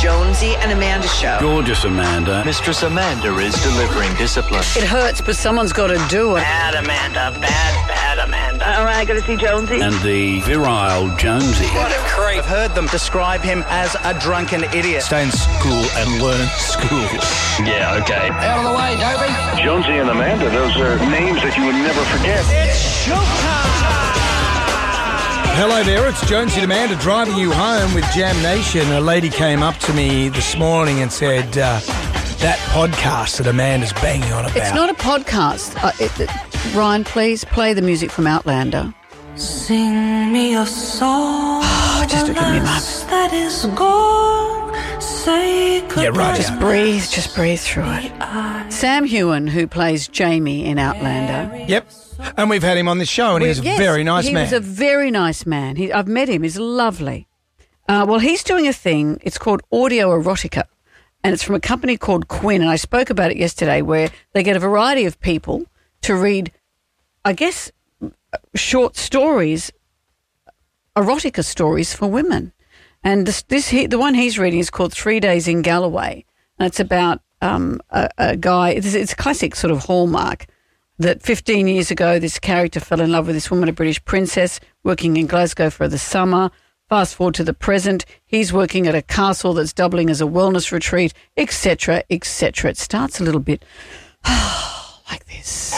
Jonesy and Amanda Show. Gorgeous Amanda. Mistress Amanda is delivering discipline. It hurts, but someone's got to do it. Bad Amanda, bad Amanda. All right, going to see Jonesy. And the virile Jonesy. What a creep. I've heard them describe him as a drunken idiot. Stay in school and learn school. Yeah, okay. Out of the way, Dopey. Jonesy and Amanda, those are names that you would never forget. It's showtime! Hello there, it's Jonesy and Amanda driving you home with Jam Nation. A lady came up to me this morning and said, that podcast that Amanda's banging on about. It's not a podcast. Ryan, please play the music from Outlander. Sing me a song. Just give me a moment. That is gone. Say goodbye. Yeah, right. Just breathe through it. Sam Heughan, who plays Jamie in Outlander. Yep. And we've had him on this show, and he's a very nice man. He was a very nice man. I've met him. He's lovely. Well, he's doing a thing. It's called Audio Erotica, and it's from a company called Quinn, and I spoke about it yesterday, where they get a variety of people to read, I guess, short stories, erotica stories for women. And the one he's reading is called 3 Days in Galloway, and it's about a guy. It's a classic sort of hallmark that 15 years ago this character fell in love with this woman, a British princess, working in Glasgow for the summer. Fast forward to the present, he's working at a castle that's doubling as a wellness retreat, etc., etc. It starts a little bit like this.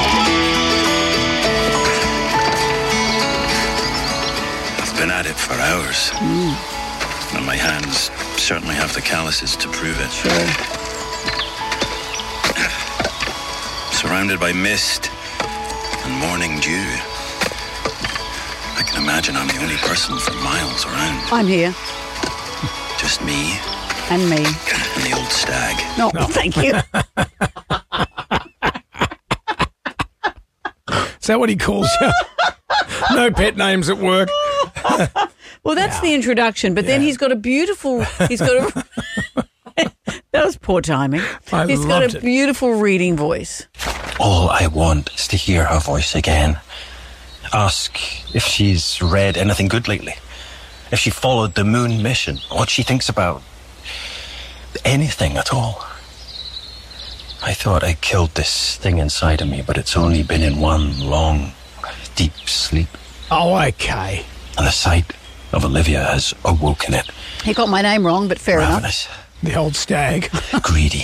I've been at it for hours. And my hands certainly have the calluses to prove it. Sure. Surrounded by mist and morning dew. I can imagine I'm the only person for miles around. I'm here. Just me. And me. And the old stag. No. Thank you. Is that what he calls you? No pet names at work. Well, that's the introduction, but then he's got a beautiful... That was poor timing. He's got a beautiful reading voice. All I want is to hear her voice again. Ask if she's read anything good lately. If she followed the moon mission. What she thinks about anything at all. I thought I killed this thing inside of me, but it's only been in one long, deep sleep. Oh, okay. And the sight of Olivia has awoken it. He got my name wrong, but fair Ravenous. enough. The old stag. Greedy.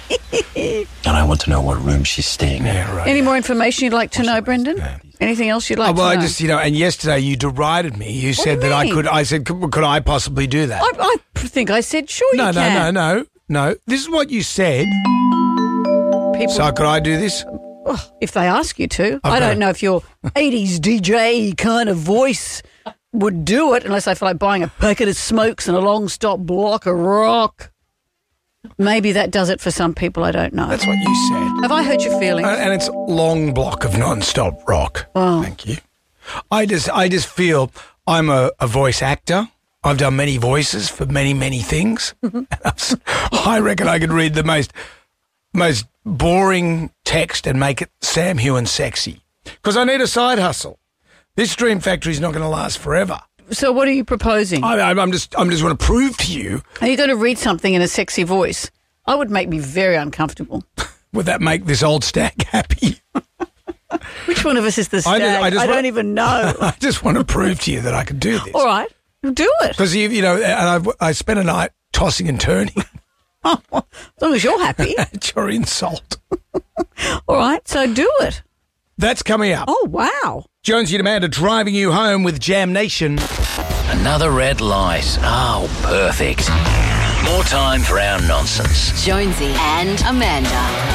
And I want to know what room she's staying in. Yeah, right. Any more information you'd like to know, Brendan? Anything else you'd like to know? I just, and yesterday you derided me. You said that I said, could I possibly do that? I think I said, sure you can. No. This is what you said. So could I do this? If they ask you to. I don't know if your 80s DJ kind of voice would do it unless I feel like buying a packet of smokes and a long stop block of rock. Maybe that does it for some people, I don't know. That's what you said. Have I hurt your feelings? And it's long block of non-stop rock. Oh. Thank you. I just feel I'm a voice actor. I've done many voices for many, many things. I reckon I could read the most boring text and make it Sam Heughan sexy. Because I need a side hustle. This Dream Factory is not going to last forever. So what are you proposing? I'm just want to prove to you. Are you going to read something in a sexy voice? I would make me very uncomfortable. Would that make this old stag happy? Which one of us is the stag? I don't even know. I just want to prove to you that I can do this. All right, do it. Because and I spent a night tossing and turning. As long as you're happy. At your insult. All right, so do it. That's coming up. Oh, wow. Jonesy and Amanda driving you home with Jam Nation. Another red light. Oh, perfect. More time for our nonsense. Jonesy and Amanda.